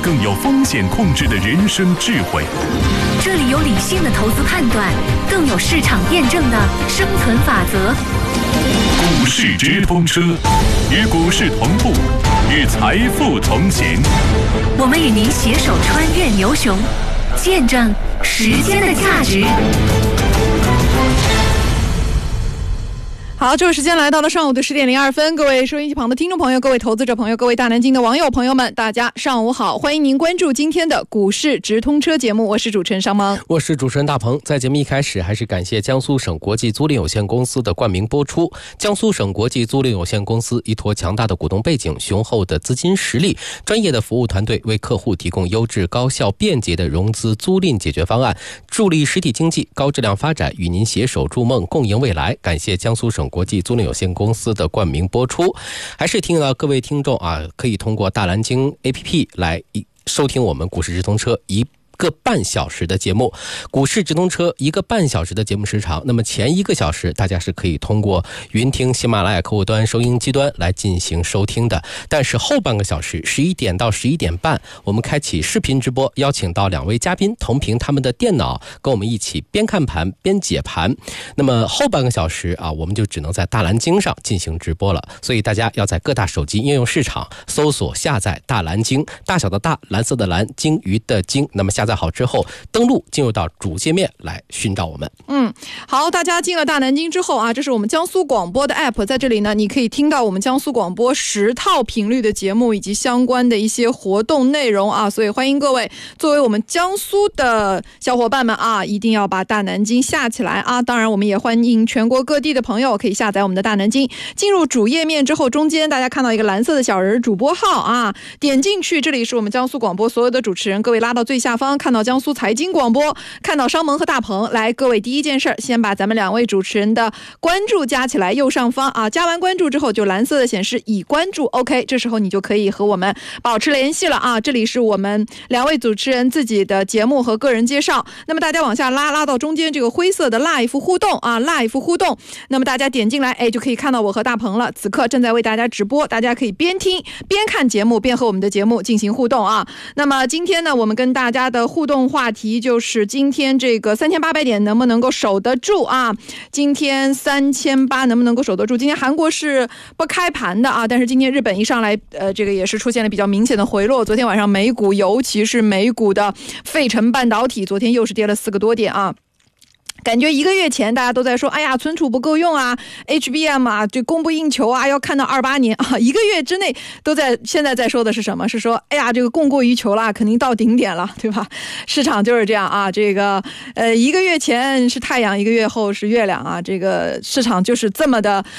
更有风险控制的人生智慧。 这里有理性的投资判断，更有市场验证的生存法则。 股市直通车，与股市同步，与财富同行。 我们与您携手穿越牛熊，见证时间的价值。 好，这个时间来到了上午的10点02分，各位收音机旁的听众朋友，各位投资者朋友，各位大南京的网友朋友们，大家上午好，欢迎您关注今天的股市直通车节目，我是主持人商萌， 我是主持人大鹏。在节目一开始，还是感谢江苏省国际租赁有限公司的冠名播出。江苏省国际租赁有限公司依托强大的股东背景、雄厚的资金实力、专业的服务团队，为客户提供优质、高效、便捷的融资租赁解决方案，助力实体经济高质量发展，与您携手筑梦，共赢未来。感谢江苏省国际租赁有限公司的冠名播出。还是听到各位听众可以通过大蓝鲸 APP 来收听我们股市直通车1个半小时的节目。股市直通车1个半小时的节目时长，那么前1个小时大家是可以通过云听喜马拉雅客户端、收音机端来进行收听的，但是后半个小时11点到11点半，我们开启视频直播，邀请到2位嘉宾同凭他们的电脑跟我们一起边看盘边解盘。那么后半个小时我们就只能在大蓝鲸上进行直播了，所以大家要在各大手机应用市场搜索下载大蓝鲸，大小的大，蓝色的蓝，鲸鱼的鲸。那么下载好之后，登录进入到主界面来寻找我们。 好，大家进了大南京之后这是我们江苏广播的 app， 在这里呢，你可以听到我们江苏广播10套频率的节目以及相关的一些活动内容所以欢迎各位作为我们江苏的小伙伴们一定要把大南京下起来当然我们也欢迎全国各地的朋友可以下载我们的大南京。进入主页面之后，中间大家看到一个蓝色的小人主播号点进去，这里是我们江苏广播所有的主持人，各位拉到最下方看到江苏财经广播，看到商萌和大鹏，来各位第一件事先把咱们2位主持人的关注加起来，右上方加完关注之后就蓝色的显示已关注 OK， 这时候你就可以和我们保持联系了这里是我们2位主持人自己的节目和个人介绍。那么大家往下拉到中间这个灰色的 Live 互动Live 互动，那么大家点进来就可以看到我和大鹏了，此刻正在为大家直播，大家可以边听边看节目边和我们的节目进行互动那么今天呢，我们跟大家的互动话题就是今天这个3800点能不能够守得住今天3800能不能够守得住？今天韩国是不开盘的但是今天日本一上来这个也是出现了比较明显的回落。昨天晚上美股，尤其是美股的费城半导体，昨天又是跌了4个多点感觉1个月前大家都在说存储不够用HBM 这供不应求要看到28年1个月之内都在，现在在说的是什么？是说这个供过于求了，肯定到顶点了，对吧？市场就是这样这个1个月前是太阳，1个月后是月亮这个市场就是这么的